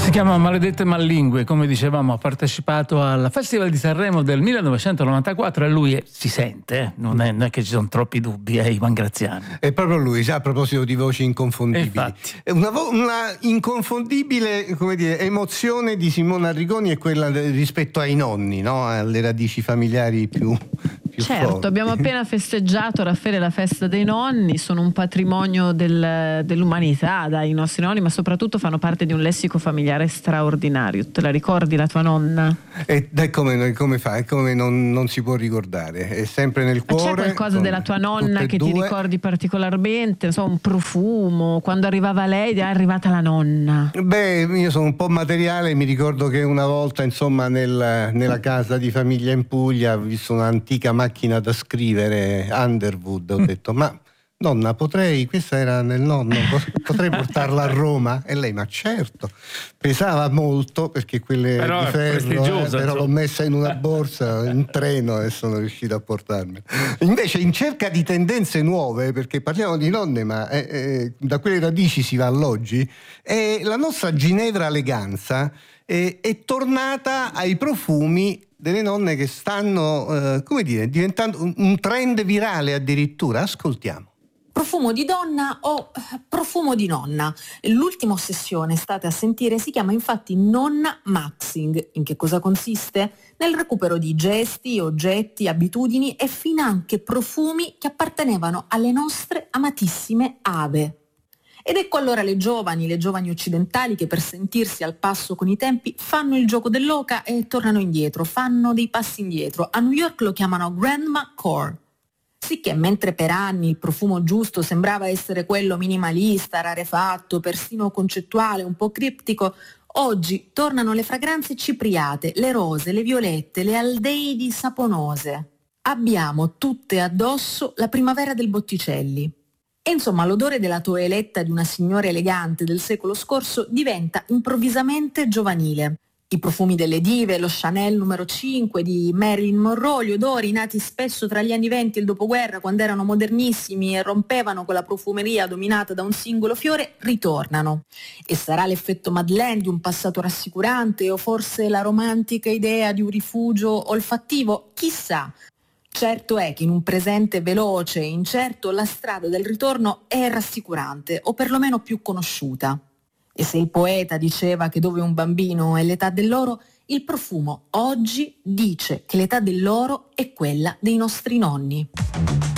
Si chiama Maledette Mallingue, come dicevamo, ha partecipato al Festival di Sanremo del 1994 e lui si sente, non è che ci sono troppi dubbi, è Ivan Graziani. È proprio lui, a proposito di voci inconfondibili. Una inconfondibile, come dire, emozione di Simona Arrigoni è quella rispetto ai nonni, no? Alle radici familiari più certo, forti. Abbiamo appena festeggiato, Raffaele, la festa dei nonni, sono un patrimonio dell'umanità, dai, i nostri nonni, ma soprattutto fanno parte di un lessico familiare straordinario. Te la ricordi la tua nonna? E dai, come fa? Come non si può ricordare? È sempre nel cuore. C'è qualcosa della tua nonna che ti ricordi particolarmente? Non so, un profumo, quando arrivava lei, è arrivata la nonna. Beh, io sono un po' materiale, mi ricordo che una volta, insomma, nella casa di famiglia in Puglia ho visto un'antica macchina da scrivere Underwood, ho detto ma nonna questa era nel nonno, potrei portarla a Roma? E lei ma certo, pesava molto perché quelle però di ferro, però l'ho messa in una borsa in treno e sono riuscito a portarmela. Invece in cerca di tendenze nuove, perché parliamo di nonne ma da quelle radici si va all'oggi, la nostra Ginevra Leganza è tornata ai profumi delle nonne che stanno, diventando un trend virale addirittura. Ascoltiamo. Profumo di donna o profumo di nonna. L'ultima ossessione, state a sentire, si chiama infatti nonna maxing. In che cosa consiste? Nel recupero di gesti, oggetti, abitudini e finanche profumi che appartenevano alle nostre amatissime ave. Ed ecco allora le giovani occidentali che per sentirsi al passo con i tempi fanno il gioco dell'oca e tornano indietro, fanno dei passi indietro. A New York lo chiamano Grandma Core. Sicché mentre per anni il profumo giusto sembrava essere quello minimalista, rarefatto, persino concettuale, un po' criptico, oggi tornano le fragranze cipriate, le rose, le violette, le aldeidi saponose. Abbiamo tutte addosso la primavera del Botticelli. E insomma l'odore della toeletta di una signora elegante del secolo scorso diventa improvvisamente giovanile. I profumi delle dive, lo Chanel numero 5 di Marilyn Monroe, gli odori nati spesso tra gli anni 20 e il dopoguerra, quando erano modernissimi e rompevano con la profumeria dominata da un singolo fiore, ritornano. E sarà l'effetto Madeleine di un passato rassicurante o forse la romantica idea di un rifugio olfattivo? Chissà. Certo è che in un presente veloce e incerto la strada del ritorno è rassicurante, o perlomeno più conosciuta. E se il poeta diceva che dove un bambino è l'età dell'oro, il profumo oggi dice che l'età dell'oro è quella dei nostri nonni.